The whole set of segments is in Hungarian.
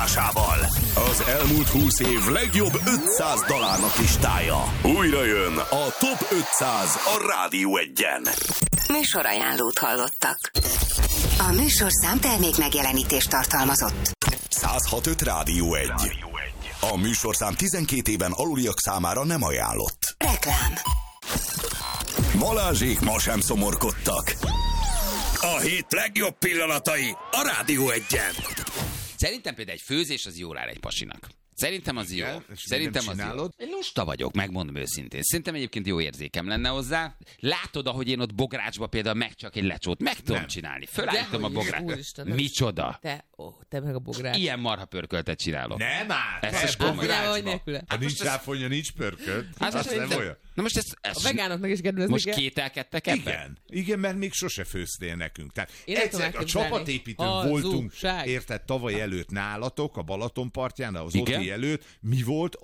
bemutatásával. Az elmúlt 20 év legjobb 500 dalárnak listája. Újra jön a Top 500 a Rádió Egyen. Műsorajánlót hallottak. A műsorszám termék megjelenítést tartalmazott. 106.5 Rádió Egy. A műsorszám 12 éven aluliak számára nem ajánlott. Reklám. Balázsék ma sem szomorkodtak. A hét legjobb pillanatai a Rádió Egyen. Szerintem például egy főzés az jól áll egy pasinak. Szerintem az jó. Szerintem az jó. Én lusta vagyok, megmondom őszintén. Szerintem egyébként jó érzékem lenne hozzá. Látod, ahogy én ott bográcsba például meg csak egy lecsót meg tudom csinálni. Fölállítom a bográcsot. Micsoda? Te meg a bogrács. Ilyen marha pörköltet csinálok. Nem áll! Ez is komoly. Ha nincs ráfonya, nincs pörkölt. Az nem olyan. Na most a vegánoknak is kedvezni most kell. kételkedtek ebben? Igen, mert még sose főztél nekünk. Tehát egyszer a elképzelni. csapatépítőn voltunk, érted, tavaly előtt nálatok, a Balatonpartján, az Oti előtt. Mi volt?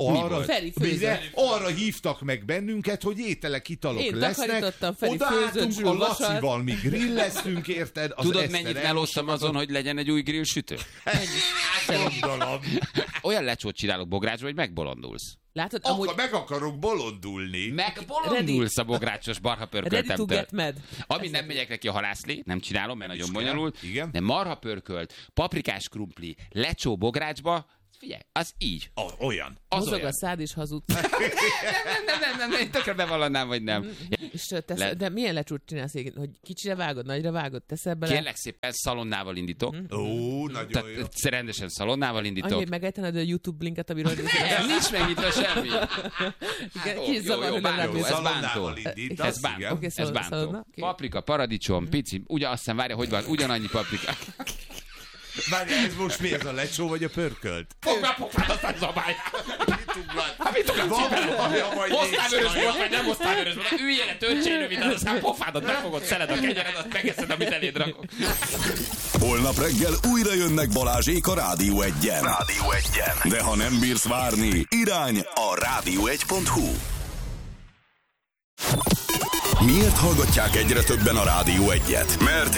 Arra hívtak meg bennünket, hogy ételek, italok én lesznek. Odaálltunk a Lacival, mi grilleztünk, érted? Tudod, mennyit elhoztam azon, hogy legyen egy új grillsütő? Gondolom. Olyan lecsót csinálok bográcsba, hogy megbolondulsz. Látod, amúgy... Meg akarok bolondulni. Megbolondulsz a bográcsos marha pörköltemtől. Ami Ez nem megyek neki a halászlé, nem csinálom, mert nagyon bonyolult. Igen. De marha pörkölt, paprikás krumpli, lecsó bográcsba, figyelj, az így. Olyan. Mozog a szád és hazudsz. Nem, én tökre bevallanám, vagy nem. És de milyen lecsót csinálsz, hogy kicsire vágod, nagyra vágod, teszel bele? Kérlek szépen, szalonnával indítok. Nagyon jó. Rendesen szalonnával indítok. Annyi, hogy megejtened a YouTube linket, amiről... Nincs megnyitva semmi. Kis zavar, hogy nem bántó, ez bántó. Ez bántó. Paprika, paradicsom, pici, ugye azt hiszem, várja, hogy van, ugyanannyi paprika. Várj, ez most mi? Ez a lecsó vagy a pörkölt? Fogd be a pofád, aztán zabálj! Mit ugratsz? Hoztál vörös volt, vagy nem hoztál vörös volt? Üljél le törcsényű vitát, aztán pofádat megfogod, szeled a kenyered, azt megeszed, amit eléd rakok. Holnap reggel újra jönnek Balázsék a Rádió Egyen. De ha nem bírsz várni, irány a rádió1.hu. Miért hallgatják egyre többen a Rádió Egyet? Mert